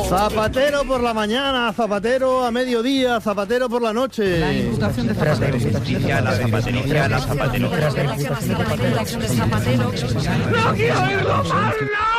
Zapatero por la mañana, Zapatero a mediodía, Zapatero por la noche. La imputación de Zapatero. La zapatería, la zapatería. ¡No quiero oírlo, Pablo!